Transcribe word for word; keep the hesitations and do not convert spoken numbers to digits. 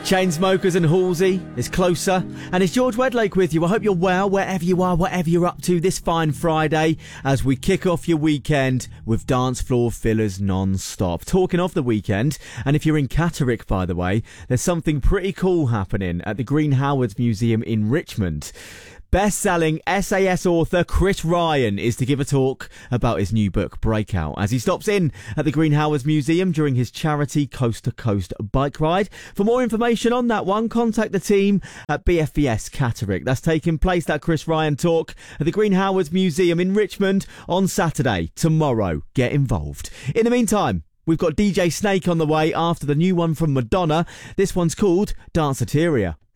Chainsmokers and Halsey is Closer, and it's George Wedlake with you. I hope you're well wherever you are, whatever you're up to this fine Friday as we kick off your weekend with dance floor fillers non-stop. Talking of the weekend, and if you're in Catterick, by the way, there's something pretty cool happening at the Green Howards Museum in Richmond. Best-selling S A S author Chris Ryan is to give a talk about his new book, Breakout, as he stops in at the Green Howards Museum during his charity Coast to Coast bike ride. For more information on that one, contact the team at B F B S Catterick. That's taking place, that Chris Ryan talk, at the Green Howards Museum in Richmond on Saturday, tomorrow. Get involved. In the meantime, we've got D J Snake on the way after the new one from Madonna. This one's called Danceteria.